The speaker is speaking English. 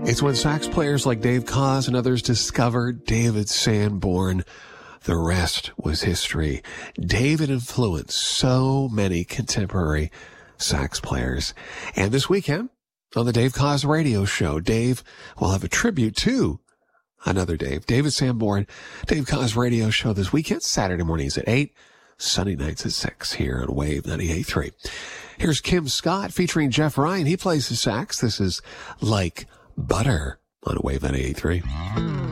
It's when sax players like Dave Koz and others discovered David Sanborn. The rest was history. David influenced so many contemporary sax players. And this weekend on the Dave Koz Radio Show, Dave will have a tribute to another Dave, David Sanborn. Dave Koz Radio Show this weekend, Saturday mornings at 8, Sunday nights at 6 here on Wave 98.3. Here's Kim Scott featuring Jeff Ryan. He plays the sax. This is Like Butter on Wave 98.3.